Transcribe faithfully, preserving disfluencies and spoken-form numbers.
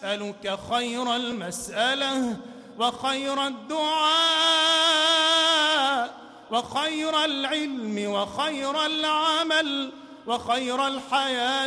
نسألك خير المسألة وخير الدعاء وخير العلم وخير العمل وخير الحياة